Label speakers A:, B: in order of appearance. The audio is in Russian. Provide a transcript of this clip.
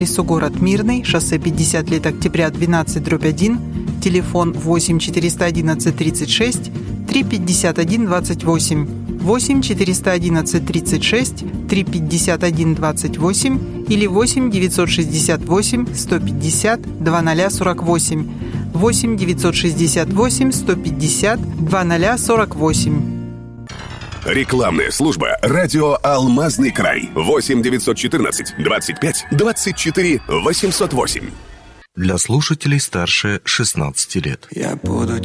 A: адресу город Мирный, шоссе 50 лет октября, 12/1, телефон 8 411 36 351 28, 8 411 36 351 28 или 8 968 150 2048, 8 968 150 2048.
B: Рекламная служба «Радио Алмазный край». 8 914 25 24 808.
C: Для слушателей старше 16 лет.
D: Я буду